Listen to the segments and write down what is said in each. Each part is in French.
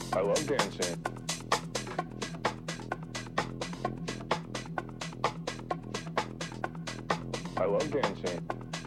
I love dancing. I love dancing.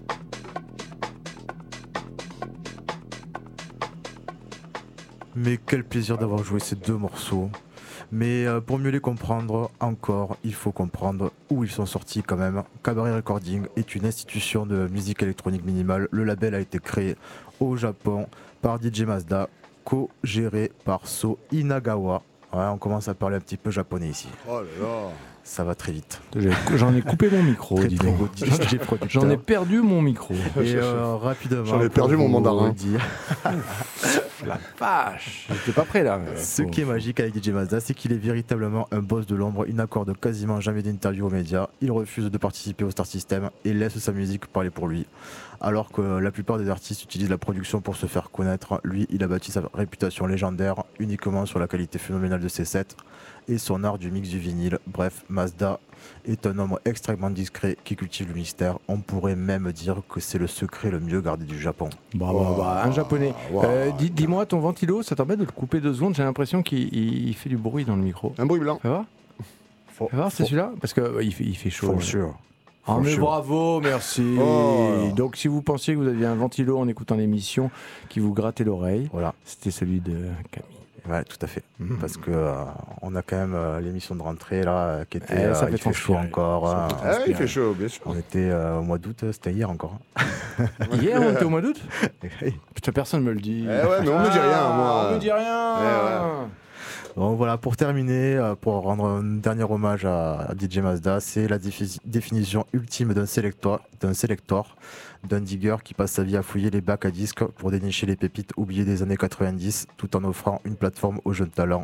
Mais quel plaisir d'avoir joué ces deux morceaux. Mais pour mieux les comprendre encore, il faut comprendre où ils sont sortis quand même. Cabaret Recording est une institution de musique électronique minimale. Le label a été créé au Japon par DJ Mazda, co-géré par So Inagawa. Ouais, on commence à parler un petit peu japonais ici. Oh là là. Ça va très vite. J'en ai coupé mon micro, Très dis très donc. beau DJ producteur. J'en ai perdu mon micro. Et rapidement. J'en ai perdu pour mon vous mandarin. dire, La vache. J'étais pas prêt là. Ce qui est magique avec DJ Mazda, c'est qu'il est véritablement un boss de l'ombre. Il n'accorde quasiment jamais d'interview aux médias. Il refuse de participer au Star System et laisse sa musique parler pour lui. Alors que la plupart des artistes utilisent la production pour se faire connaître, lui, il a bâti sa réputation légendaire uniquement sur la qualité phénoménale de ses sets et son art du mix du vinyle. Bref, Mazda est un homme extrêmement discret qui cultive le mystère. On pourrait même dire que c'est le secret le mieux gardé du Japon. Un japonais. Wow. Dis-moi, ton ventilo, ça t'embête de le couper 2 secondes? J'ai l'impression qu'il fait du bruit dans le micro. Un bruit blanc. Fais voir. Fais voir, c'est celui-là? Parce qu'il fait chaud. For sure. Ah, mais sure. bravo, merci. Oh. Donc, si vous pensiez que vous aviez un ventilo en écoutant l'émission qui vous grattait l'oreille, Voilà. c'était celui de Camille. Ouais, tout à fait. Parce que on a quand même l'émission de rentrée là qui était. Ça fait il fait chaud transpirer. encore. Ça fait Ah, il fait chaud, bien sûr. On était au mois d'août, c'était hier encore. Hier, on était au mois d'août? Hey. Putain, personne me le dit. Eh ouais, mais on me dit rien, moi. On me dit rien. Ouais. Donc voilà, pour terminer, pour rendre un dernier hommage à DJ Mazda, c'est la définition ultime d'un selector, d'un digger qui passe sa vie à fouiller les bacs à disques pour dénicher les pépites oubliées des années 90, tout en offrant une plateforme aux jeunes talents.